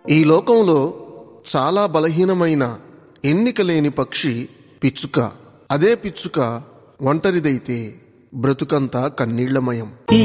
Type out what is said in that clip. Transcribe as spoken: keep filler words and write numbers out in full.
ఈ లోకంలో చాలా బలహీనమైన ఎన్నిక లేని పక్షి పిచ్చుక. అదే పిచ్చుక ఒంటరిదైతే బ్రతుకంతా కన్నీళ్లమయం.